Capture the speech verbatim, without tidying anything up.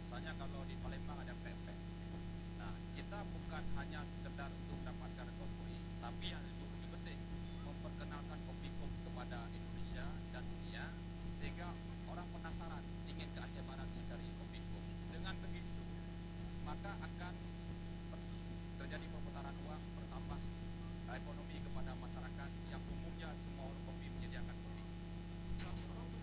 Misalnya kalau di Palembang ada pempek. Nah, kita bukan hanya sekedar untuk mendapatkan kopi, tapi yang lebih lebih penting memperkenalkan kopi Cup kepada Indonesia dan dunia, sehingga orang penasaran ingin ke Aceh Barat mencari kopi Cup. Dengan begitu, maka akan terjadi perputaran uang, bertambah ekonomi kepada masyarakat yang umumnya semua orang kopi menyediakan kopi.